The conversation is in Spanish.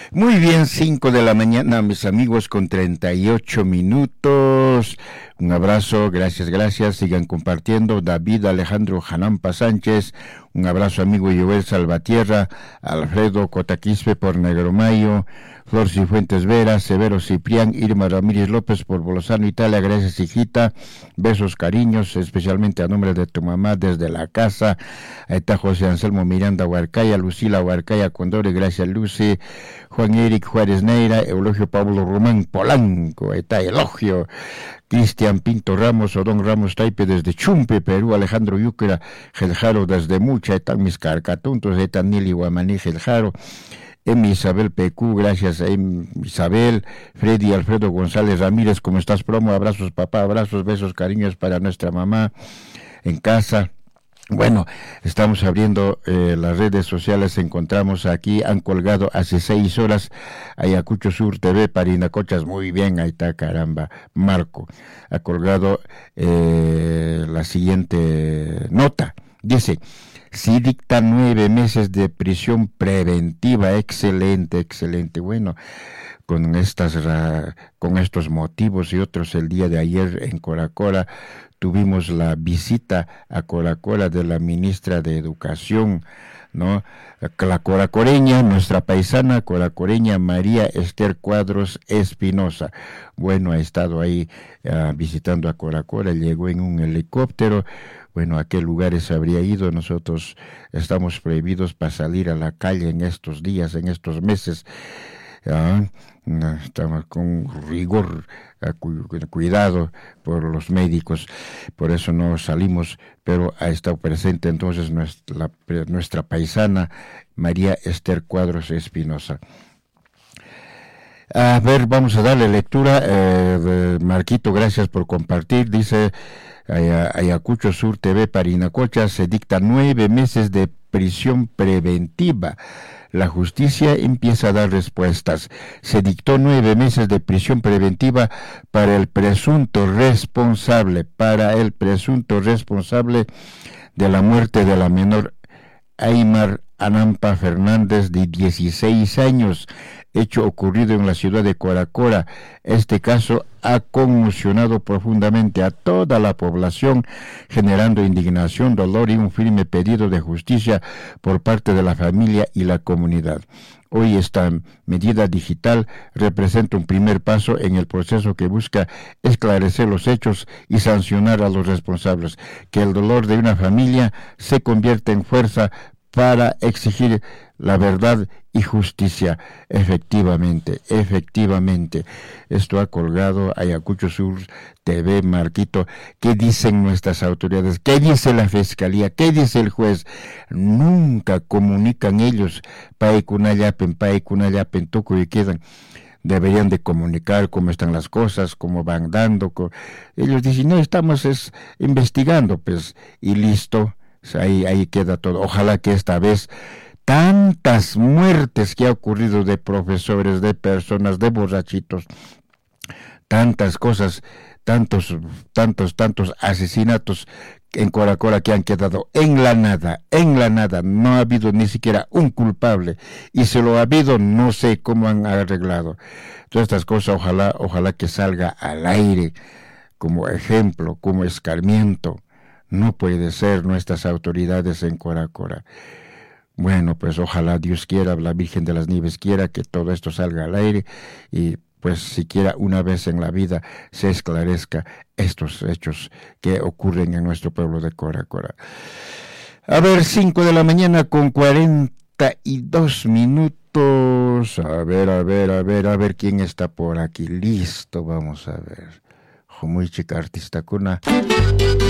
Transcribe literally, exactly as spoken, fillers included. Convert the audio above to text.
Muy bien, cinco de la mañana, mis amigos, con treinta y ocho minutos. Un abrazo, gracias, gracias. Sigan compartiendo. David Alejandro Janampa Sánchez. Un abrazo, amigo Joel Salvatierra. Alfredo Cotaquispe por Negromayo. Flor Cifuentes Vera, Severo Ciprián, Irma Ramírez López por Bolozano, Italia. Gracias, hijita. Besos, cariños, especialmente a nombre de tu mamá desde la casa. Ahí está José Anselmo Miranda Huarcaya, Lucila Huarcaya Condore, gracias, Lucy. Juan Eric Juárez Neira, Eulogio Pablo Román Polanco, ahí está Elogio. Cristian Pinto Ramos, Odón Ramos Taipe desde Chumpe, Perú, Alejandro Yucra, Geljaro desde Mucha, ahí están mis carcatuntos, ahí está Nili Guamaní Geljaro. Emi Isabel P Q, gracias a Emi Isabel, Freddy Alfredo González Ramírez, ¿cómo estás, promo? Abrazos, papá, abrazos, besos, cariños para nuestra mamá en casa. Bueno, estamos abriendo eh, las redes sociales, encontramos aquí, han colgado hace seis horas, Ayacucho Sur T V, Parinacochas, muy bien, ahí está, caramba, Marco, ha colgado eh, la siguiente nota, dice, sí dicta nueve meses de prisión preventiva, excelente, excelente, bueno, con estas con estos motivos y otros el día de ayer en Coracora tuvimos la visita a Coracora de la ministra de Educación, ¿no? La coracoreña, nuestra paisana coracoreña María Esther Cuadros Espinosa. Bueno, ha estado ahí uh, visitando a Coracora, llegó en un helicóptero. Bueno, ¿a qué lugares habría ido? Nosotros estamos prohibidos para salir a la calle en estos días, en estos meses. Ah, estamos con rigor, cu cuidado por los médicos, por eso no salimos, pero ha estado presente entonces nuestra, nuestra paisana María Esther Cuadros Espinosa. A ver, vamos a darle lectura. Eh, Marquito, gracias por compartir. Dice Ayacucho Sur T V, Parinacocha, se dicta nueve meses de prisión preventiva. La justicia empieza a dar respuestas. Se dictó nueve meses de prisión preventiva para el presunto responsable, para el presunto responsable de la muerte de la menor Aymar Anampa Fernández, de dieciséis años, hecho ocurrido en la ciudad de Coracora. Este caso ha conmocionado profundamente a toda la población, generando indignación, dolor y un firme pedido de justicia por parte de la familia y la comunidad. Hoy esta medida digital representa un primer paso en el proceso que busca esclarecer los hechos y sancionar a los responsables. Que el dolor de una familia se convierta en fuerza para exigir la verdad y justicia. Efectivamente, efectivamente. Esto ha colgado Ayacucho Sur T V, Marquito. ¿Qué dicen nuestras autoridades? ¿Qué dice la fiscalía? ¿Qué dice el juez? Nunca comunican ellos. Paikunayapen, Paikunayapen, Tuco y quedan. Deberían de comunicar cómo están las cosas, cómo van dando. Co... Ellos dicen, no, estamos es, investigando, pues, y listo. Ahí, ahí queda todo. Ojalá que esta vez tantas muertes que ha ocurrido de profesores, de personas, de borrachitos, tantas cosas, tantos, tantos, tantos asesinatos en Coracora que han quedado en la nada, en la nada. No ha habido ni siquiera un culpable, y si lo ha habido, no sé cómo han arreglado. Todas estas cosas, ojalá, ojalá que salga al aire como ejemplo, como escarmiento. No puede ser nuestras autoridades en Coracora. Bueno, pues ojalá Dios quiera, la Virgen de las Nieves quiera que todo esto salga al aire y pues siquiera una vez en la vida se esclarezca estos hechos que ocurren en nuestro pueblo de Coracora. A ver, cinco de la mañana con cuarenta y dos minutos. A ver, a ver, a ver, a ver quién está por aquí. Listo, vamos a ver. Muy chica artista cuna.